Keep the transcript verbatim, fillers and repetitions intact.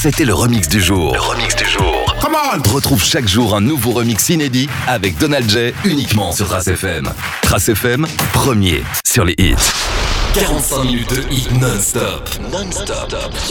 C'était le remix du jour. Le remix du jour. Come on! Retrouve chaque jour un nouveau remix inédit avec Donald J uniquement sur Trace F M. Trace F M, premier sur les hits. quarante-cinq minutes de hits non-stop. Non-stop.